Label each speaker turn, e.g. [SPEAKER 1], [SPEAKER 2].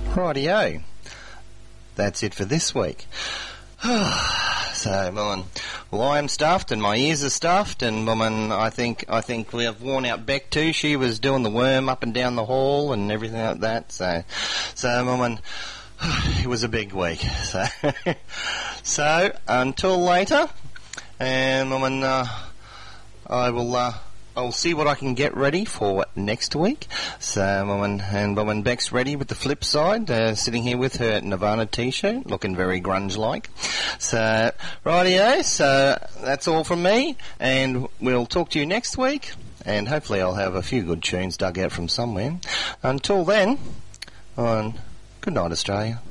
[SPEAKER 1] Rightio. That's it for this week. So, woman, well, I am stuffed and my ears are stuffed, and woman, I think we have worn out Beck too. She was doing the worm up and down the hall and everything like that. So, woman, it was a big week. So until later, and woman, I'll see what I can get ready for next week. So, woman Beck's ready with the flip side, sitting here with her Nirvana t-shirt, looking very grunge-like. So, rightio, so that's all from me, and we'll talk to you next week, and hopefully I'll have a few good tunes dug out from somewhere. Until then, good night, Australia.